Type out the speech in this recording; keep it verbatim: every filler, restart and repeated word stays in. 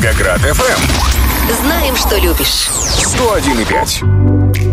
Волгоград эф эм. Знаем, что любишь. сто один и пять.